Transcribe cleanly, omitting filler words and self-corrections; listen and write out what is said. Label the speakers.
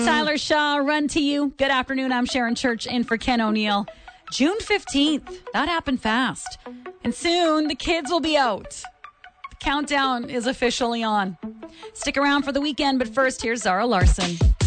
Speaker 1: Tyler Shaw, Run to You. Good afternoon. I'm Sharon Church in for Ken O'Neill. June 15th. That happened fast. And soon the kids will be out. The countdown is officially on. Stick around for the weekend, but first, here's Zara Larson.